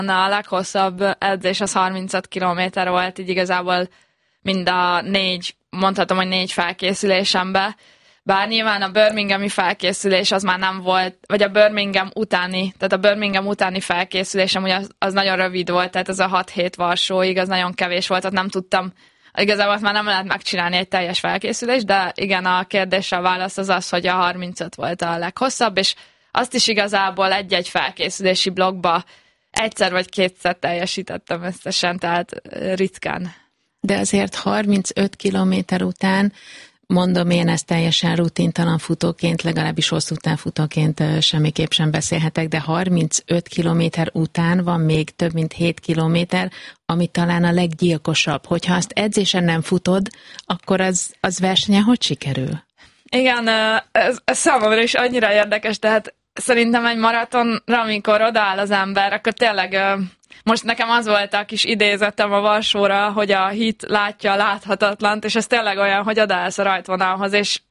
A leghosszabb edzés az 35 kilométer volt, így igazából mind a mondhatom, hogy 4 felkészülésembe. Bár nyilván a birminghami felkészülés az már nem volt, vagy a Birmingham utáni felkészülésem ugye az nagyon rövid volt, tehát ez a 6 hét Varsóig, az nagyon kevés volt, tehát nem tudtam, igazából már nem lehet megcsinálni egy teljes felkészülést, de igen, a kérdésre a válasz az, hogy a 35 volt a leghosszabb, és azt is igazából egy-egy felkészülési blokkba egyszer vagy kétszer teljesítettem összesen, tehát ritkán. De azért 35 kilométer után, mondom én ezt teljesen rutintalan futóként, legalábbis hosszú távfutóként semmiképp sem beszélhetek, de 35 kilométer után van még több mint 7 kilométer, ami talán a leggyilkosabb. Hogyha azt edzésen nem futod, akkor az versenyen hogy sikerül? Igen, ez számomra is annyira érdekes, tehát szerintem egy maratonra, amikor odaáll az ember, akkor tényleg most nekem az volt a kis idézetem a Varsóra, hogy a hit látja a láthatatlant, és ez tényleg olyan, hogy odaállsz a rajtvonalhoz, és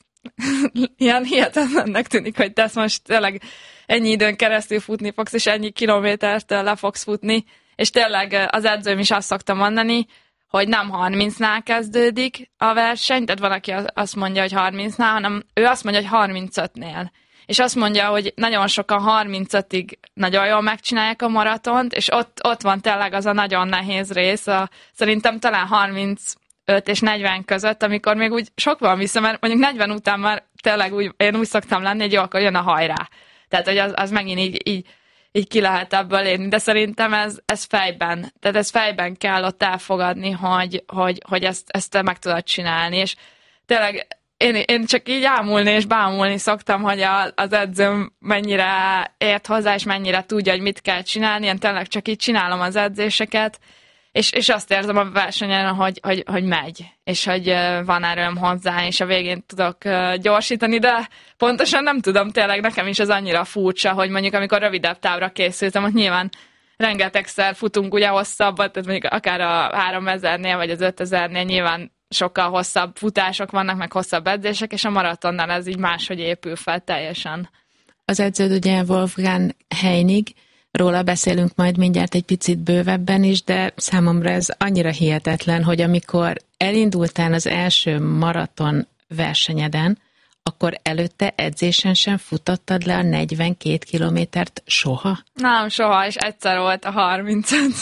ilyen hihetetlennek tűnik, hogy te most tényleg ennyi időn keresztül futni fogsz, és ennyi kilométert le fogsz futni, és tényleg az edzőm is azt szokta mondani, hogy nem 30-nál kezdődik a verseny, tehát van, aki azt mondja, hogy 30-nál, hanem ő azt mondja, hogy 35-nél. És azt mondja, hogy nagyon sokan 35-ig nagyon jól megcsinálják a maratont, és ott van tényleg az a nagyon nehéz rész, szerintem talán 35 és 40 között, amikor még úgy sok van vissza, mert mondjuk 40 után már tényleg én úgy szoktam lenni, hogy jó, akkor jön a hajrá. Tehát, hogy az megint így ki lehet ebből érni, de szerintem ez fejben, tehát ez fejben kell ott elfogadni, hogy ezt te meg tudod csinálni, és tényleg én csak így ámulni és bámulni szoktam, hogy az edzőm mennyire ért hozzá, és mennyire tudja, hogy mit kell csinálni. Én tényleg csak így csinálom az edzéseket, és azt érzem a versenyen, hogy megy, és hogy van erőm hozzá, és a végén tudok gyorsítani, de pontosan nem tudom, tényleg nekem is ez annyira furcsa, hogy mondjuk amikor rövidebb távra készültem, hogy nyilván rengetegszer futunk ugye hosszabbat, tehát mondjuk akár a 3000-nél vagy az 5000-nél nyilván sokkal hosszabb futások vannak, meg hosszabb edzések, és a maratonnál ez így máshogy épül fel teljesen. Az edződ ugye Wolfgang Heinig, róla beszélünk majd mindjárt egy picit bővebben is, de számomra ez annyira hihetetlen, hogy amikor elindultál az első maraton versenyeden, akkor előtte edzésen sem futottad le a 42 kilométert soha? Nem, soha, és egyszer volt a 35.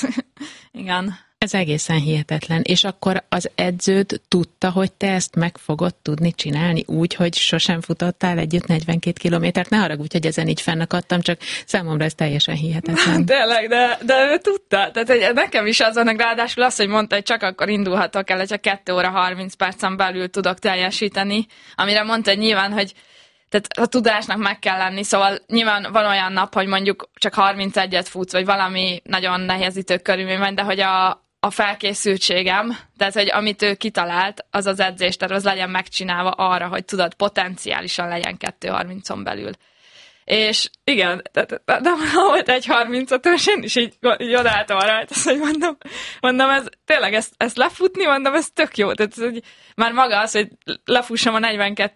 Igen. Ez egészen hihetetlen. És akkor az edződ tudta, hogy te ezt meg fogod tudni csinálni úgy, hogy sosem futottál együtt 42 kilométert? Ne haragudj, hogy ezen így fennakadtam, csak számomra ez teljesen hihetetlen. Tényleg, de ő tudta. Tehát nekem is az van, ráadásul azt, hogy mondta, hogy csak akkor indulhatok el, hogyha 2 óra 30 percen belül tudok teljesíteni, amire mondta, hogy nyilván, hogy tehát a tudásnak meg kell lenni, szóval nyilván van olyan nap, hogy mondjuk csak 31-et futsz, vagy valami nagyon nehezítő körülmény van, de hogy a felkészültségem, tehát hogy amit ő kitalált, az az edzésterv, az legyen megcsinálva arra, hogy tudod, potenciálisan legyen 2:30-on belül. És igen, tehát nem volt egy 35-ös, én is így odaálltam rajta, hogy mondom, ez tényleg ezt lefutni, mondom, ez tök jó. Tehát hogy már maga az, hogy lefussam a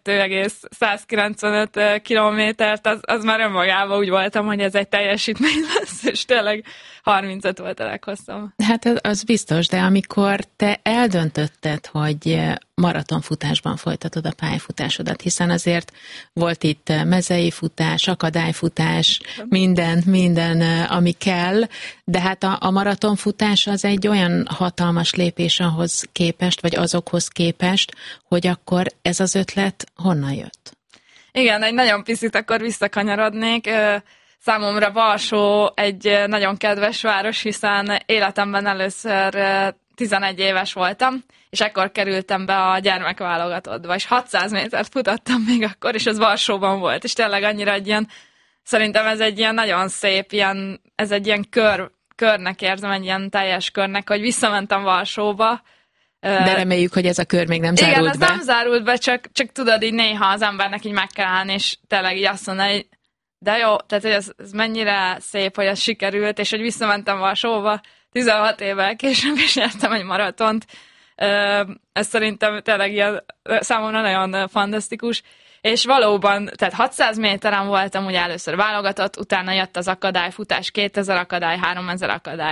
42,195 kilométert, az már önmagában úgy voltam, hogy ez egy teljesítmény lesz, és tényleg 35 volt a leghosszabb. Hát az biztos, de amikor te eldöntötted, hogy maratonfutásban folytatod a pályafutásodat, hiszen azért volt itt mezei futás, akadályfutás, minden, ami kell, de hát a maratonfutás az egy olyan hatalmas lépés ahhoz képest, vagy azokhoz képest, hogy akkor ez az ötlet honnan jött? Igen, egy nagyon picit akkor visszakanyarodnék. Számomra Varsó egy nagyon kedves város, hiszen életemben először 11 éves voltam, és ekkor kerültem be a gyermekválogatottba, és 600 métert futottam még akkor, és ez Varsóban volt, és tényleg annyira egy ilyen, szerintem ez egy ilyen nagyon szép, ez egy ilyen körnek érzem, egy ilyen teljes körnek, hogy visszamentem Varsóba. De reméljük, hogy ez a kör még nem zárult be. Igen, ez nem zárult be, csak tudod, így néha az embernek így meg kell állni, és tényleg így azt mondani, hogy de jó, tehát hogy ez mennyire szép, hogy ez sikerült, és hogy visszamentem Varsóba 16 évvel később, és nyertem egy maratont. Ez szerintem tényleg ilyen, számomra nagyon fantasztikus. és valóban, tehát 600 méteren voltam ugye először válogatott, utána jött az akadályfutás, 2000 akadály, 3000 akadály,